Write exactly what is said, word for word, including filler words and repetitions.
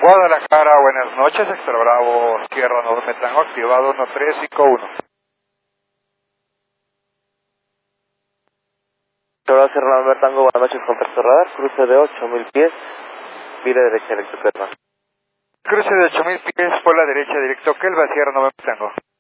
Guadalajara, buenas noches, Extra Bravo, Sierra Novembre Tango, activado uno tres cinco uno. Sierra Novembre Tango, buenas noches, contacto radar, cruce de ocho mil pies, vía derecha, directo Kelva. Cruce de ocho mil pies por la derecha, directo Kelva, Sierra Novembre Tango.